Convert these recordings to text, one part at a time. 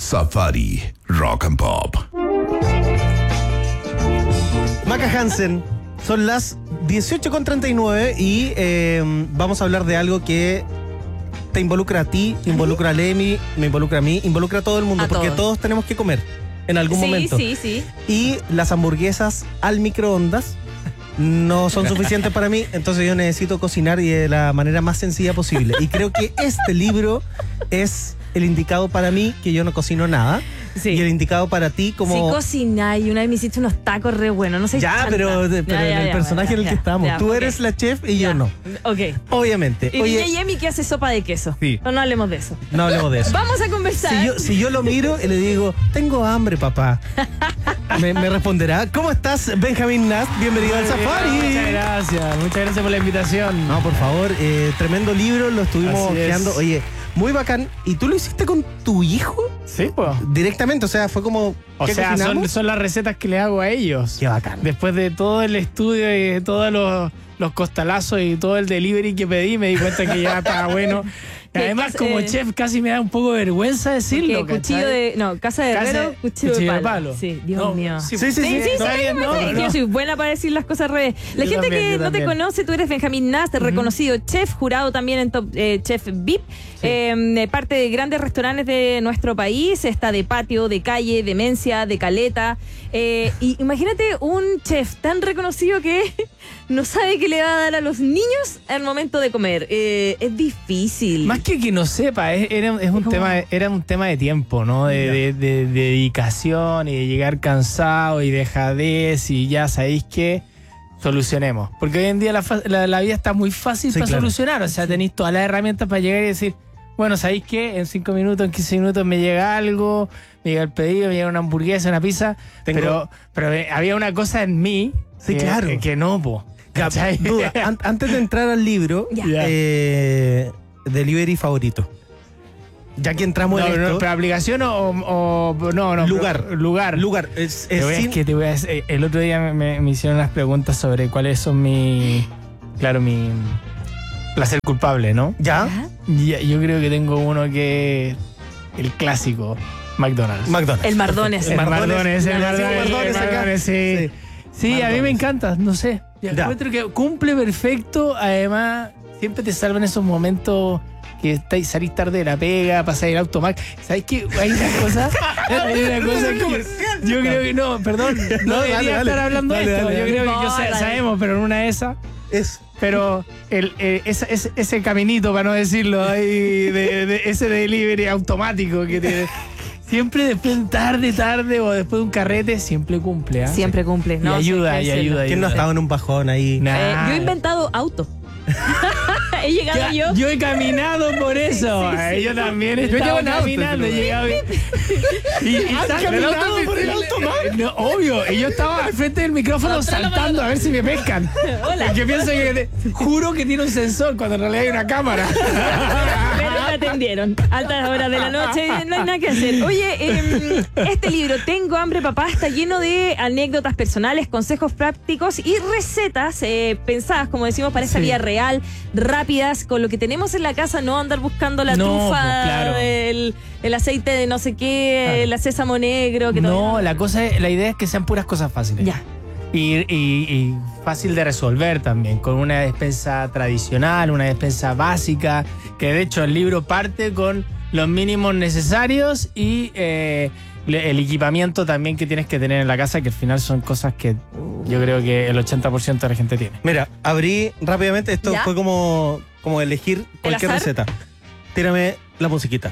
Safari Rock and Pop. Maca Hansen, son las 18:39 y vamos a hablar de algo que te involucra a ti, involucra a Lemi, me involucra a mí, involucra a todo el mundo, porque todos tenemos que comer en algún momento. Sí. Y las hamburguesas al microondas no son suficientes para mí, entonces yo necesito cocinar y de la manera más sencilla posible. Y creo que este libro es el indicado para mí, que yo no cocino nada. Sí. Y el indicado para ti como... Sí, cocináis. Una vez me hiciste unos tacos re buenos. No sé. Ya, pero en el personaje en el que estamos. Tú eres la chef y yo no. Ok. Obviamente. Y viene Yemi que hace sopa de queso. Sí. No hablemos de eso. No hablemos de eso. Vamos a conversar. Si yo lo miro y le digo, tengo hambre, papá, me responderá, ¿cómo estás, Benjamín Nast? Bienvenido al Safari. Muchas gracias por la invitación. No, por favor, tremendo libro, lo estuvimos ojeando. Oye, muy bacán. ¿Y tú lo hiciste con tu hijo? Sí, pues. Directamente, o sea, fue como... O sea, son las recetas que le hago a ellos. Qué bacán. Después de todo el estudio y de todos los costalazos y todo el delivery que pedí, me di cuenta que ya estaba bueno. Y además, como chef, casi me da un poco de vergüenza decirlo. Cuchillo de... No, casa de herrero, cuchillo de palo. Sí, Dios mío. Sí. Yo soy buena para decir las cosas al revés. La gente que no te conoce, tú eres Benjamín Nast, reconocido chef, jurado también en Top Chef VIP. Parte de grandes restaurantes de nuestro país. Está de patio, de calle, de Mencia, de Caleta. Y imagínate un chef tan reconocido que no sabe qué le va a dar a los niños al momento de comer. Es difícil. Más que no sepa, era un tema de tiempo, ¿no? De dedicación y de llegar cansado y dejadez y ya sabéis que solucionemos. Porque hoy en día la vida está muy fácil para solucionar. O sea, tenéis todas las herramientas para llegar y decir, bueno, ¿sabéis qué? En 5 minutos, en 15 minutos me llega algo, me llega el pedido, me llega una hamburguesa, una pizza. Pero había una cosa en mí que no, po. Duda, antes de entrar al libro, delivery favorito. Ya que entramos en esto. ¿Pero aplicación o no? Lugar. Te voy a decir, el otro día me hicieron unas preguntas sobre cuáles son mi placer culpable, ¿no? ¿Ya? Yo creo que tengo uno que es el clásico, McDonald's. El Mardones. El Mardones, sí, a mí me encanta, no sé. Encuentro que cumple perfecto, además siempre te salvan esos momentos que salís tarde de la pega, pasáis el automac. ¿Sabes qué? Hay una cosa que yo creo que no debería estar hablando de esto. Yo creo que sabemos, pero en una de esas es. Pero ese caminito, para no decirlo, ahí de ese delivery automático que tiene. Siempre después tarde o después de un carrete, siempre cumple. ¿Eh? Siempre cumple. No, y ayuda. ¿Quién no ha estado en un bajón ahí? Yo he inventado auto. He llegado Yo he caminado por eso. Sí. Yo también he estado caminando. He llegado y ¿has caminado por el automac? No, obvio. Y yo estaba al frente del micrófono saltando a ver si me pescan. Hola. Yo pienso que juro que tiene un sensor cuando en realidad hay una cámara. Pero me atendieron. Altas horas de la noche, no hay nada que hacer. Oye, este libro, Tengo hambre, papá, está lleno de anécdotas personales, consejos prácticos y recetas pensadas, como decimos, para esta vida real, rápidas, con lo que tenemos en la casa, no andar buscando la trufa, el aceite de no sé qué, el sésamo negro. La idea es que sean puras cosas fáciles. Ya. Y fácil de resolver también, con una despensa tradicional, una despensa básica, que de hecho el libro parte con los mínimos necesarios y el equipamiento también que tienes que tener en la casa, que al final son cosas que yo creo que el 80% de la gente tiene. Mira, abrí rápidamente, esto fue como elegir cualquier receta. Tírame la musiquita.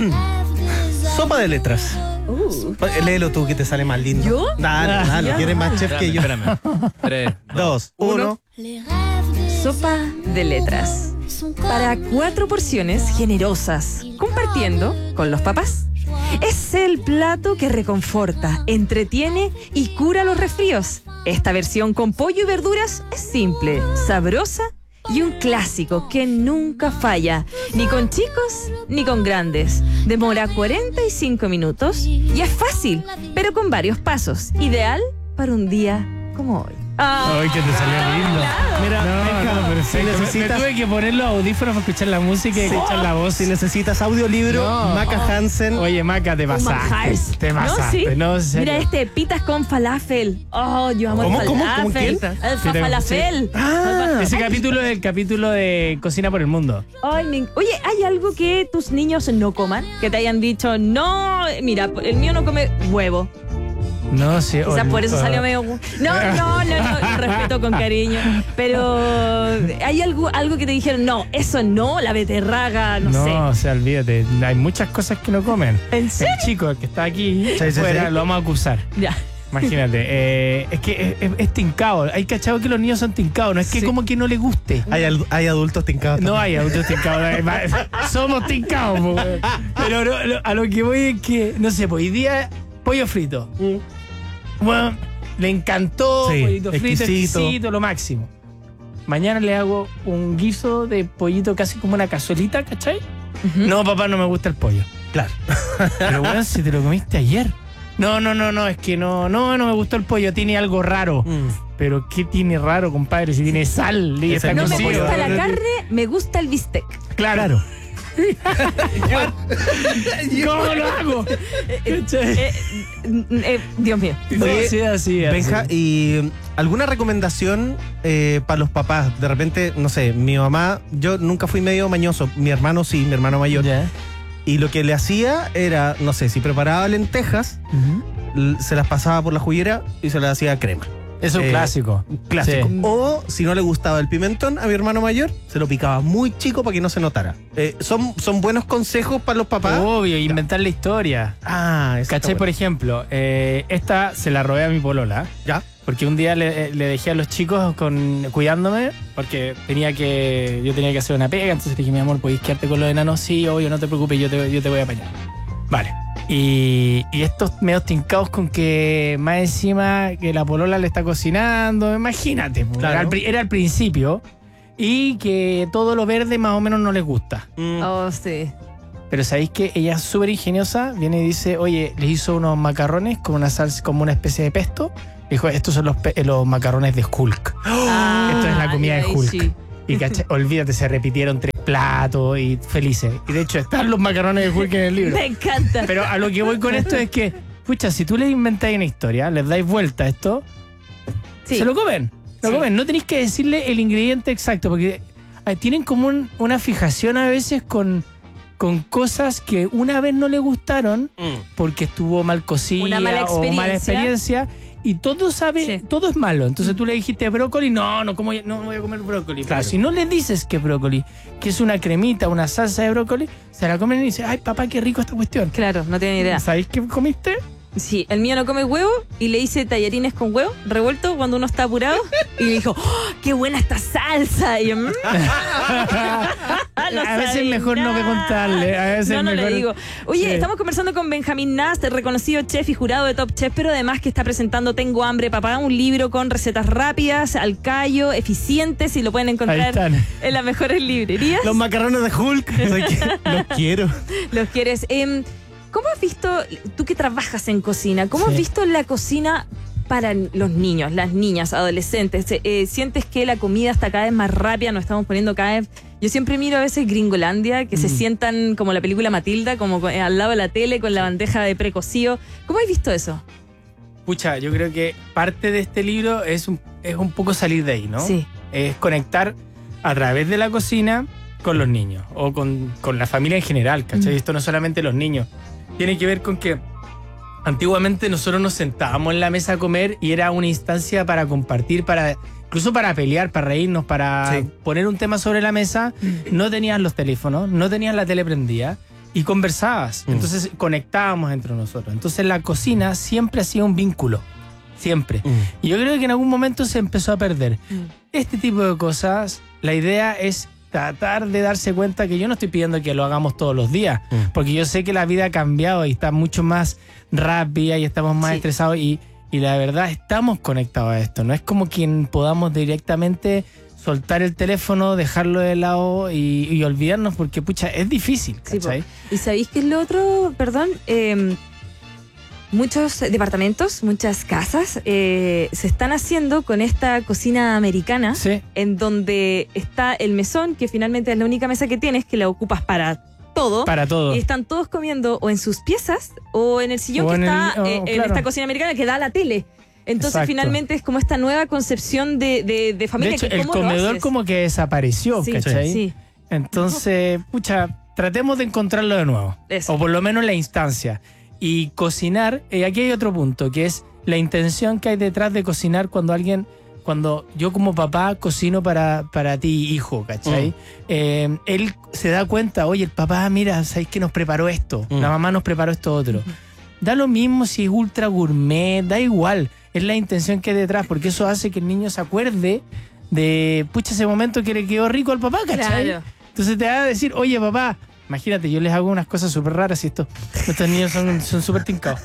Sopa de letras. Léelo tú, que te sale más lindo. ¿Yo? Dale, tienes más chef que yo. Espérame. 3, 2, 1. Sopa de letras. Para 4 porciones generosas, compartiendo con los papás. Es el plato que reconforta, entretiene y cura los resfríos. Esta versión con pollo y verduras es simple, sabrosa y un clásico que nunca falla, ni con chicos ni con grandes. Demora 45 minutos y es fácil, pero con varios pasos. Ideal para un día como hoy. Ay, que te salió lindo. Mira, Benja, perfecto. si necesitas, Me tuve que poner los audífonos para escuchar la música y escuchar la voz. si necesitas audiolibro, No. Maca Hansen. Oye, Maca, te pasaste. Te pasaste. No, en serio. Mira este, pitas con falafel. Oh, yo amo ¿Cómo, el cómo, falafel. cómo quién? El falafel. Ese capítulo es el capítulo de Cocina por el Mundo. Ay, oye, ¿hay algo que tus niños no coman? Que te hayan dicho, no, mira, el mío no come huevo. No sé. Quizás por eso salió medio... No, respeto con cariño. Pero ¿hay algo que te dijeron? No, eso no, la beterraga, no sé. No, o sea, olvídate. Hay muchas cosas que no comen. ¿En serio? El chico que está aquí Sí. fuera, lo vamos a acusar. Ya. Imagínate. Es que es tincado. Hay cachado que los niños son tincados. No es que como que no le guste. Hay adultos tincados. No hay adultos tincados. Somos tincados, po, güey. Pero a lo que voy es que, no sé, pues hoy día pollo frito. Bueno, le encantó, Sí, pollito frito, exquisito. exquisito, lo máximo. Mañana le hago un guiso de pollito casi como una cazuelita, ¿cachai? No, papá, no me gusta el pollo. Claro. Pero bueno, si te lo comiste ayer. No, es que no me gustó el pollo, tiene algo raro. Pero ¿qué tiene raro, compadre? Si tiene sal, y está No me cocido. gusta la carne, me gusta el bistec. Claro. ¿Cómo lo hago? ¿Cachai? Dios mío. Oye, Sí, así. Benja, ¿y alguna recomendación para los papás? De repente, no sé, mi mamá, yo nunca fui medio mañoso, mi hermano sí, mi hermano mayor. Ya. Y lo que le hacía era, no sé, si preparaba lentejas, se las pasaba por la juguera y se las hacía crema. Es un clásico. Clásico. Sí. O si no le gustaba el pimentón a mi hermano mayor, se lo picaba muy chico para que no se notara. Son buenos consejos para los papás. Obvio, inventar la historia. Ah, eso ¿Cachai? está Por bueno. esta esta se la robé a mi polola. ¿Ya? Porque un día le dejé a los chicos cuidándome, porque yo tenía que hacer una pega, entonces le dije, mi amor, ¿podéis quedarte con los enanos? Sí, obvio, no te preocupes, yo te voy a apañar. Vale. Y estos medios tincados con que más encima que la polola le está cocinando, imagínate, po. Claro. Era al principio, y que todo lo verde más o menos no les gusta. Oh, sí. Pero sabéis que ella es súper ingeniosa, viene y dice, oye, les hizo unos macarrones con una salsa, como una especie de pesto. Dijo, estos son los macarrones de Hulk. Esto es la comida de Hulk. Sí. Y olvídate, se repitieron 3 platos y felices. Y de hecho están los macarrones de Hulk en el libro. Me encanta. Pero a lo que voy con esto es que, pucha, si tú les inventáis una historia, les dais vuelta a esto, Sí. se lo comen. Lo Sí. comen. No tenéis que decirle el ingrediente exacto, porque tienen como una fijación a veces con cosas que una vez no le gustaron porque estuvo mal cocida Una mala o mala experiencia. experiencia. Y todo Sí. todo es malo. Entonces tú le dijiste brócoli, no voy a comer brócoli. Claro. Pero si no le dices que brócoli, que es una cremita, una salsa de brócoli, se la comen y dicen, ay papá, qué rico esta cuestión. Claro, no tiene ni idea. ¿Sabéis qué comiste? Sí, el mío no come huevo y le hice tallarines con huevo revuelto cuando uno está apurado y le dijo, ¡oh, qué buena esta salsa! Y yo, no A veces sabe mejor no me nada. contarle. A veces No mejor... le digo. Oye, Sí. estamos conversando con Benjamín Nast, reconocido chef y jurado de Top Chef, pero además que está presentando Tengo Hambre, Papá, un libro con recetas rápidas, al callo, eficientes y lo pueden Ahí encontrar están. en las mejores librerías. Los macarrones de Hulk. O sea que los quiero. Los quieres. ¿Cómo has visto, tú que trabajas en cocina, cómo has Sí. visto la cocina para los niños, las niñas, adolescentes? ¿Sientes que la comida está cada vez más rápida? Nos estamos poniendo cada vez... Yo siempre miro a veces Gringolandia, que se sientan como la película Matilda, como al lado de la tele con la bandeja de precocido. ¿Cómo has visto eso? Pucha, yo creo que parte de este libro es un poco salir de ahí, ¿no? Sí. Es conectar a través de la cocina con los niños o con la familia en general, ¿cachai? Esto no solamente los niños. Tiene que ver con que antiguamente nosotros nos sentábamos en la mesa a comer y era una instancia para compartir, incluso para pelear, para reírnos, para Sí. poner un tema sobre la mesa. No tenías los teléfonos, no tenías la tele prendida y conversabas. Entonces conectábamos entre nosotros. Entonces la cocina siempre ha sido un vínculo. Siempre. Y yo creo que en algún momento se empezó a perder. Este tipo de cosas, la idea es tratar de darse cuenta que yo no estoy pidiendo que lo hagamos todos los días, porque yo sé que la vida ha cambiado y está mucho más rápida y estamos más Sí. estresados y la verdad estamos conectados a esto. No es como quien podamos directamente soltar el teléfono, dejarlo de lado y olvidarnos porque, pucha, es difícil, Sí, po. ¿cachai? ¿Y sabéis qué es lo otro? Perdón. muchos departamentos, muchas casas se están haciendo con esta cocina americana, Sí. en donde está el mesón, que finalmente es la única mesa que tienes, que la ocupas para todo. Para todo. Y están todos comiendo o en sus piezas o en el sillón O que en está el- en claro. esta cocina americana que da a la tele. Entonces Exacto. finalmente es como esta nueva concepción de familia. De hecho, que el ¿cómo lo comedor haces? como que desapareció, Sí, ¿cachai? sí. Entonces, pucha, tratemos de encontrarlo de nuevo. Eso. O por lo menos la instancia. Y cocinar, aquí hay otro punto, que es la intención que hay detrás de cocinar cuando yo como papá cocino para ti, hijo, ¿cachai? Él se da cuenta, oye, el papá, mira, ¿sabes que nos preparó esto? La mamá nos preparó esto otro. Da lo mismo si es ultra gourmet, da igual. Es la intención que hay detrás, porque eso hace que el niño se acuerde de, pucha, ese momento que le quedó rico al papá, ¿cachai? Claro. Entonces te va a decir, oye, papá, imagínate, yo les hago unas cosas súper raras y estos niños son súper tincados.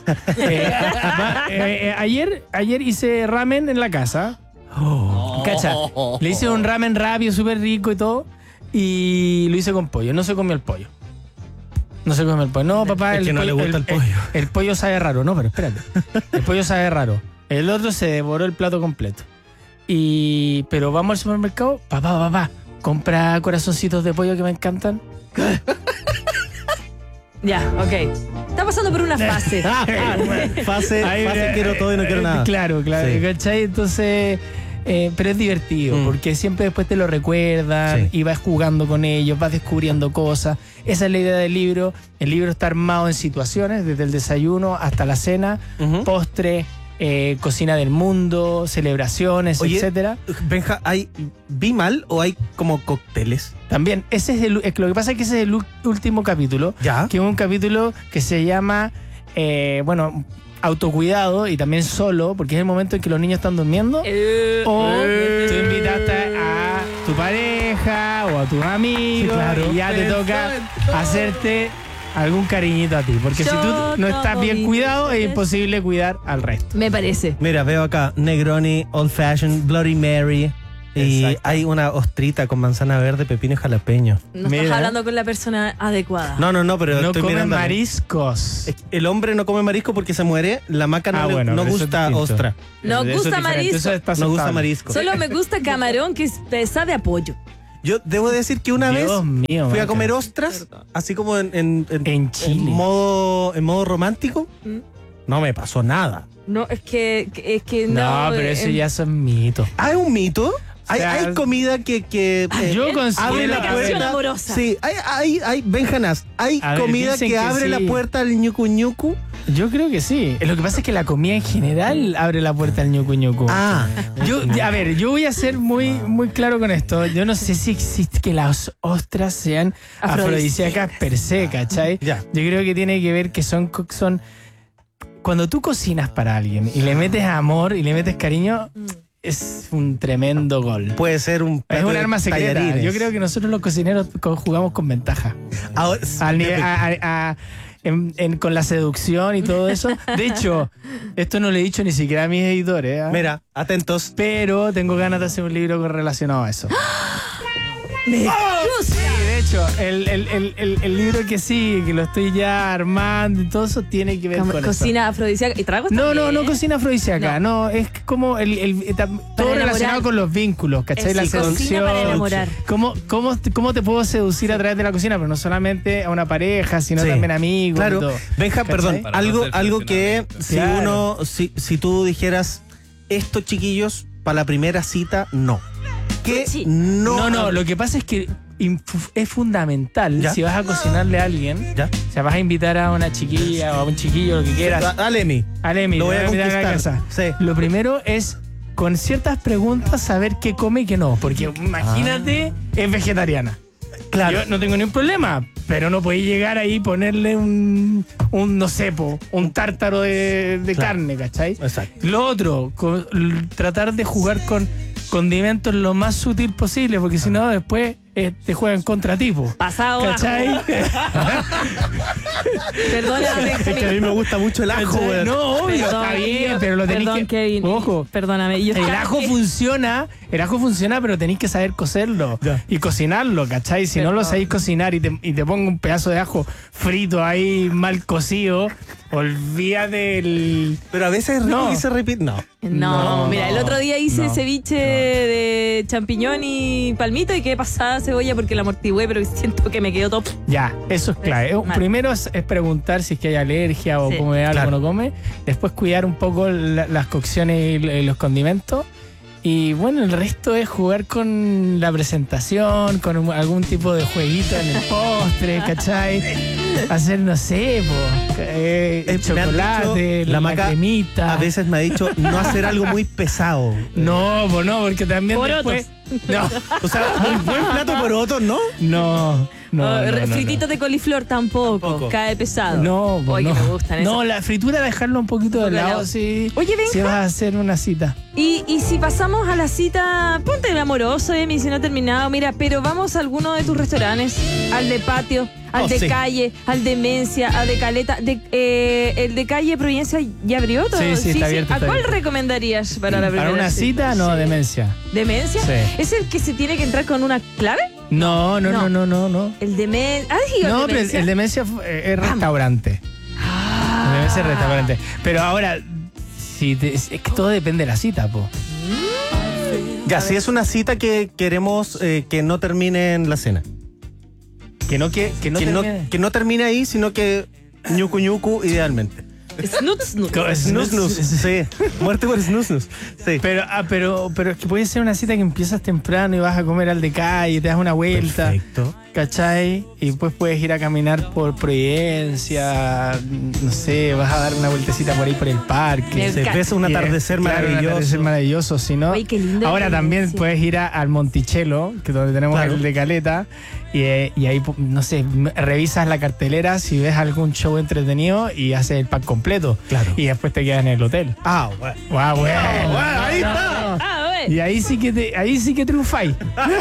Ayer hice ramen en la casa. Cacha, le hice un ramen rápido, súper rico y todo, y lo hice con pollo. No se comió el pollo. No se comió el pollo. No, papá, Es que no le gusta el pollo. El pollo sabe raro, no, pero espérate. El pollo sabe raro. El otro se devoró el plato completo. Pero vamos al supermercado, papá, compra corazoncitos de pollo que me encantan. Ya, ok. Está pasando por una fase. Fase quiero todo y no quiero nada. Claro, Sí. ¿cachai? Entonces, pero es divertido, porque siempre después te lo recuerdan Sí. y vas jugando con ellos, vas descubriendo cosas. Esa es la idea del libro. El libro está armado en situaciones, desde el desayuno hasta la cena, postre, cocina del mundo, celebraciones, Oye, etcétera. Benja, ¿vi mal o hay como cócteles? También, lo que pasa es que ese es el último capítulo, Ya. que es un capítulo que se llama, autocuidado y también solo, porque es el momento en que los niños están durmiendo. O tú invitaste a tu pareja o a tus amigos, Sí, claro. y ya te toca hacerte algún cariñito a ti. Porque si tú no estás bien cuidado, es imposible cuidar al resto. Me parece. Mira, veo acá Negroni, Old Fashioned, Bloody Mary. Y Exacto. hay una ostrita con manzana verde, pepino y jalapeño. No Mira. estás hablando con la persona adecuada. No, pero No estoy comen mirando. mariscos. El hombre no come marisco porque se muere. La maca no, Bueno, no pero eso es gusta distinto. ostra. No Eso es gusta diferente, marisco. eso está No gusta aceptable. marisco. Solo me gusta camarón, que es pesa de apoyo. Yo debo decir que una vez Dios mío, fui a Maca. comer ostras, así como en Chile. en modo romántico. No me pasó nada. No, es que No, no. pero eso ya son mitos. ¿Hay un mito? O sea, hay comida que yo considero abre la que- Comunicación puerta. amorosa. Sí, hay Benjanas, hay A ver, comida dicen que que abre la sí. puerta al ñucu ñucu. Yo creo que sí. Lo que pasa es que la comida en general abre la puerta al ñucu ñucu. Ah, Yo voy a ser muy, muy claro con esto. Yo no sé si existe que las ostras sean afrodisíacas per se, ¿cachai? Ya. Yo creo que tiene que ver que son cuando tú cocinas para alguien y le metes amor y le metes cariño, es un tremendo gol. puede ser un Es plato un de arma secreta. tallarines. Yo creo que nosotros los cocineros jugamos con ventaja. Ahora, Al nivel- con la seducción y todo eso. De hecho, esto no lo he dicho ni siquiera a mis editores. ¿ah? mira, atentos. Pero tengo ganas de hacer un libro relacionado a eso. Me Sí, de hecho, el libro que sigue, que lo estoy ya armando y todo eso, tiene que ver con eso. Cocina afrodisíaca y tragos No, también. no cocina afrodisíaca. No, es como todo enamorar. relacionado con los vínculos, ¿cachai? Eso, La cocina seducción. para enamorar. ¿Cómo te puedo seducir a través de la cocina? Pero no solamente a una pareja, sino Sí. también amigos. y Claro, todo. Benja, ¿Cachai? perdón, Para no algo, ser algo que si Claro. si tú dijeras esto, chiquillos, para la primera cita, no. Que Sí. no. Lo que pasa es que es fundamental, ¿Ya? si vas a cocinarle a alguien, ¿Ya? o sea, vas a invitar a una chiquilla o a un chiquillo, lo que quieras, Dale, mi. a Lemi, Lo voy te a invitar a la conquistar. casa. Sí. Lo primero es, con ciertas preguntas, saber qué come y qué no. Porque imagínate, es vegetariana. Claro. Yo no tengo ningún problema, pero no podéis llegar ahí y ponerle un no sé, un tártaro de Claro. carne, ¿cachai? Exacto. Lo otro, tratar de jugar con condimentos lo más sutil posible, porque si no, después te juegan contra tipo. Pasado ajo. ¿Cachai? Perdóname. Es que a mí me gusta mucho el ajo, ¿Cachai? weón. No, obvio, Perdón, está bien, pero lo tenéis perdón, que... Kevin. Ojo, Perdóname. Yo el estaba ajo que- funciona, pero tenéis que saber cocerlo Ya. y cocinarlo, ¿cachai? Si no lo Perdón. sabéis cocinar y te pongo un pedazo de ajo frito ahí mal cocido, Olvídate del... Pero a veces es rico No. que se repite. No. No, mira, el otro día hice no, ceviche de champiñón y palmito y quedé pasada cebolla porque la amortigüé, pero siento que me quedó top. Ya, eso es clave. Mal. Primero es preguntar si es que hay alergia o Sí. come algo Claro. o no come. Después cuidar un poco las cocciones y los condimentos. Y bueno, el resto es jugar con la presentación, con algún tipo de jueguito en el postre, ¿cachai? Hacer, no sé, Me han chocolate, dicho, la Maca cremita. A veces me ha dicho no hacer algo muy pesado. No, porque también Porotos. después... No, O sea, un buen plato por otros, ¿no? no. Frititos de coliflor tampoco. Cae pesado. No, Oye, no. que me gustan No, esos. la fritura dejarlo un poquito de poco de lado, lado. sí. Oye, Benja. Si vas a hacer una cita. Y si pasamos a la cita, ponte el amoroso, Emi, si no ha terminado, mira, pero vamos a alguno de tus restaurantes, al de patio, al Oh, de sí. calle, al de Mencia, al de Caleta, el de calle Providencia ya abrió todo. Sí, está abierto, ¿A está cuál abierto. recomendarías para la primera Para una cita, no, Sí. demencia. ¿Demencia? Sí. ¿Es el que se tiene que entrar con una clave? No. El de No, pero el demencia es restaurante. El demencia es restaurante. Pero ahora, es que todo depende de la cita, po. Ya, si es una cita que queremos que no termine en la cena. Que no termine. Que no termine ahí, sino que ñucu ñucu idealmente. Snut, snut. Snus snus. Sí. Muerte por snus snus. Sí. Pero es que puede ser una cita que empiezas temprano y vas a comer al de calle, te das una vuelta. Perfecto. ¿Cachai? Y después puedes ir a caminar por Providencia, no sé, vas a dar una vueltecita por ahí por el parque. Me Se ves un Y, atardecer claro, un maravilloso. atardecer maravilloso, si no. Ay, qué lindo Ahora el también Providencia. puedes ir al Monticello, que es donde tenemos Claro. el de Caleta, y ahí, no sé, revisas la cartelera si ves algún show entretenido y haces el pack completo. Claro. Y después te quedas en el hotel. Ah, bueno. ¡Guau, bueno! Ahí está. Y ahí sí que triunfáis.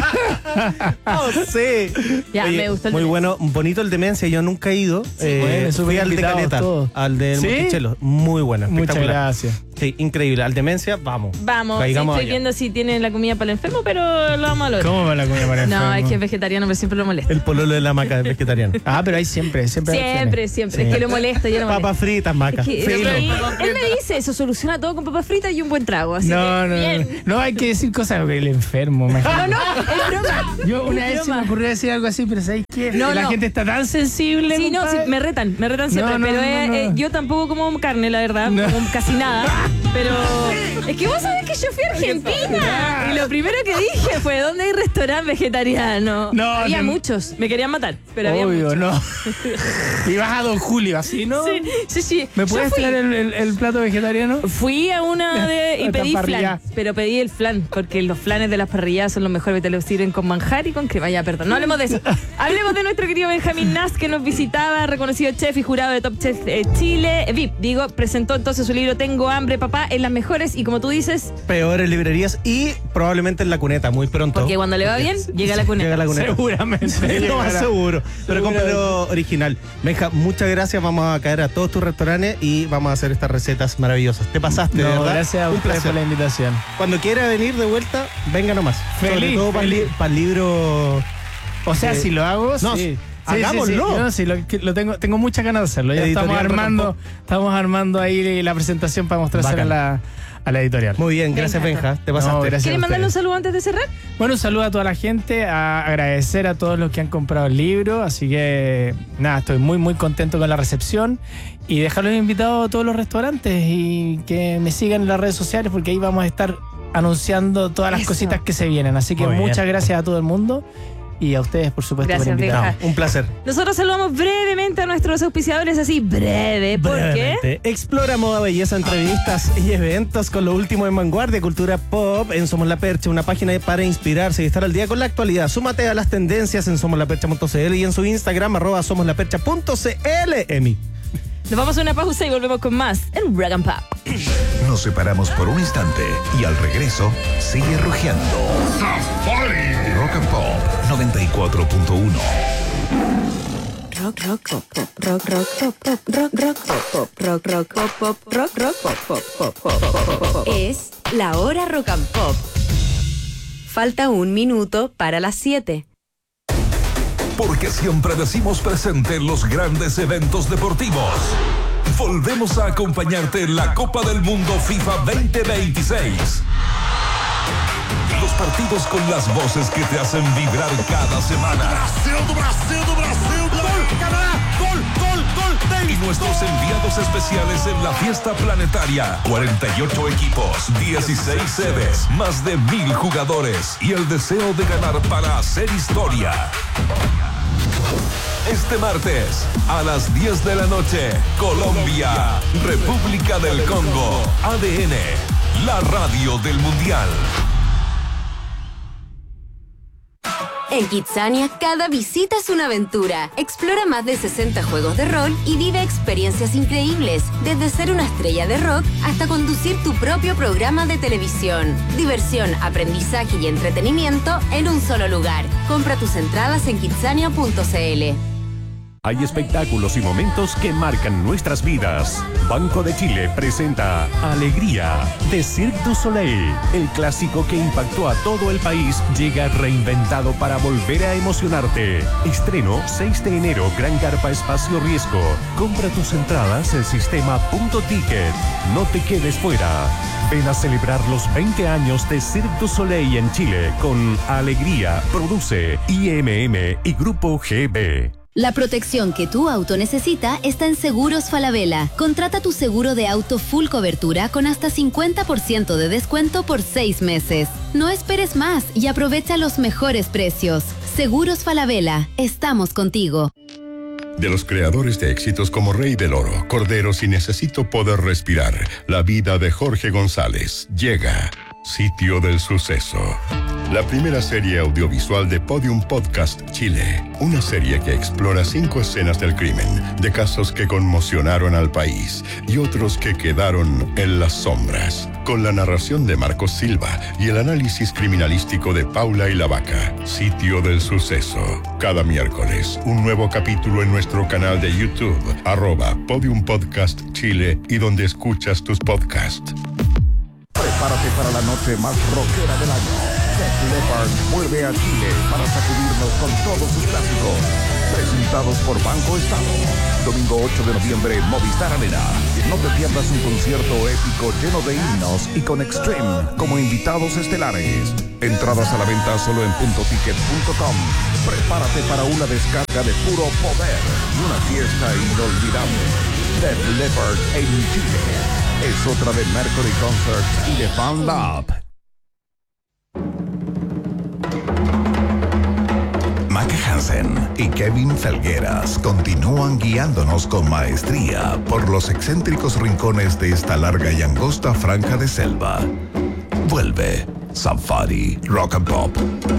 Oh, sí. Ya, me gustó el Muy Demencia. bueno, bonito el Demencia, yo nunca he ido. bueno, súper fui al de invitados Caleta, todos. al de ¿Sí? Monticello. Muy bueno, Muchas espectacular. gracias. Sí, increíble. Al Demencia, vamos. Vamos, sí, Caigamos estoy allá. viendo si tienen la comida para el enfermo, pero lo vamos a lograr. ¿Cómo va la comida para No, enfermo? es que es vegetariano, pero siempre lo molesta. El pololo de la maca es vegetariano. Ah, pero hay siempre hay Siempre. opciones. Es que lo molesta, yo lo molesto. Papas fritas, maca. Es que Filo. él me dice, eso soluciona todo con papas fritas y un buen trago. Así No, que, bien. no hay que decir cosas del enfermo. No, imagínate. no, es broma. Yo una Es vez se me broma. ocurrió decir algo así, pero ¿sabes qué? No, La no. gente está tan sensible. Sí, no, sí, compadre. me retan siempre, No, pero no. yo tampoco como carne, la verdad, No. como casi nada, pero es que vos sabés que yo fui a Argentina y lo primero que dije fue, ¿dónde hay restaurante vegetariano? No, había no. muchos, me querían matar, pero había Obvio, muchos. no. Y vas a Don Julio, así, ¿no? Sí. ¿Me Yo puedes fui. traer el plato vegetariano? Fui a una y Esta pedí parrilla. flan, pero pedí el flan, porque los flanes de las parrilladas son los mejores, te los sirven con manjar y con crema. Ya, perdón, no hablemos de eso. Hablemos de nuestro querido Benjamín Nas, que nos visitaba, reconocido chef y jurado de Top Chef Chile, VIP, presentó entonces su libro Tengo hambre, papá, en las mejores, y como tú dices, Peores librerías y probablemente en la cuneta muy pronto. porque cuando le va bien, llega a la cuneta. Llega a la cuneta. Seguramente. Lo más llegará. seguro. Pero Seguramente. cómpralo original. Benja, muchas gracias. Vamos a caer a todos tus restaurantes y vamos a hacer estas recetas maravillosas. Te pasaste, de No, verdad. gracias a Un ustedes placer. por la invitación. Cuando quiera venir de vuelta, venga nomás. Sobre Feliz, todo para feliz. el libro. O sea, si lo hago, no, sí. hagámoslo. No, sí, lo tengo muchas ganas de hacerlo. Ya Editorial estamos armando ahí la presentación para mostrársela Bacán. a la editorial. Muy bien, gracias, encanta. Benja. Te pasaste. No, gracias. ¿Quieres a mandarle un ustedes. saludo antes de cerrar? Bueno, un saludo a toda la gente, a agradecer a todos los que han comprado el libro, así que nada, estoy muy muy contento con la recepción y dejarlos invitados a todos los restaurantes y que me sigan en las redes sociales porque ahí vamos a estar anunciando todas las Eso. cositas que se vienen, así que Muy bien. muchas gracias a todo el mundo y a ustedes por supuesto Gracias, por invitarme. Benja. Un placer. Nosotros saludamos brevemente a nuestros auspiciadores, así breve, ¿por qué? Brevemente. Explora moda, belleza, entrevistas y eventos con lo último en vanguardia, cultura pop en Somos la Percha, una página para inspirarse y estar al día con la actualidad. Súmate a las tendencias en somoslapercha.cl y en su Instagram @somoslapercha.cl. Emi. Nos vamos a una pausa y volvemos con más en Rock and Pop. Nos separamos por un instante y al regreso sigue rugiendo. Rock and Pop 94.1. Rock, rock, pop, pop, rock, rock, pop, pop, rock, rock, pop, pop, rock, rock, pop, pop, rock, rock, pop, pop, pop, pop, pop, pop. Es la hora rock and pop. Falta un minuto para las 7. Porque siempre decimos presente en los grandes eventos deportivos. Volvemos a acompañarte en la Copa del Mundo FIFA 2026. Los partidos con las voces que te hacen vibrar cada semana. Brasil. Gol, Canadá. Gol. Y nuestros enviados especiales en la fiesta planetaria. 48 equipos, 16 sedes, más de 1,000 jugadores y el deseo de ganar para hacer historia. Este martes, a las 10 de la noche, Colombia, República del Congo, ADN, la radio del Mundial. En Kidzania, cada visita es una aventura. Explora más de 60 juegos de rol y vive experiencias increíbles, desde ser una estrella de rock hasta conducir tu propio programa de televisión. Diversión, aprendizaje y entretenimiento en un solo lugar. Compra tus entradas en kidzania.cl. Hay espectáculos y momentos que marcan nuestras vidas. Banco de Chile presenta Alegría de Cirque du Soleil. El clásico que impactó a todo el país llega reinventado para volver a emocionarte. Estreno 6 de enero, Gran Carpa Espacio Riesgo. Compra tus entradas en sistema.ticket. No te quedes fuera. Ven a celebrar los 20 años de Cirque du Soleil en Chile con Alegría. Produce IMM y Grupo GB. La protección que tu auto necesita está en Seguros Falabella. Contrata tu seguro de auto full cobertura con hasta 50% de descuento por 6 meses. No esperes más y aprovecha los mejores precios. Seguros Falabella, estamos contigo. De los creadores de éxitos como Rey del Oro, Corderos y Necesito Poder Respirar, la vida de Jorge González llega. Sitio del Suceso. La primera serie audiovisual de Podium Podcast Chile. Una serie que explora 5 escenas del crimen, de casos que conmocionaron al país y otros que quedaron en las sombras. Con la narración de Marcos Silva y el análisis criminalístico de Paula y la Vaca. Sitio del Suceso. Cada miércoles, un nuevo capítulo en nuestro canal de YouTube, @Podium Podcast Chile y donde escuchas tus podcasts. Prepárate para la noche más rockera del año. Def Leppard vuelve a Chile para sacudirnos con todos sus clásicos. Presentados por Banco Estado. Domingo 8 de noviembre, Movistar Arena. No te pierdas un concierto épico lleno de himnos y con Extreme como invitados estelares. Entradas a la venta solo en .ticket.com. Prepárate para una descarga de puro poder y una fiesta inolvidable. Def Leppard en Chile. Es otra de Mercury Concerts y de Fan Lab. Maca Hansen y Kevin Felgueras continúan guiándonos con maestría por los excéntricos rincones de esta larga y angosta franja de selva. Vuelve Safari Rock and Pop.